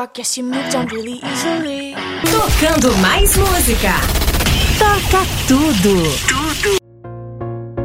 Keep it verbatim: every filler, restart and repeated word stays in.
I guess you moved on really easily. Tocando mais música. Toca tudo.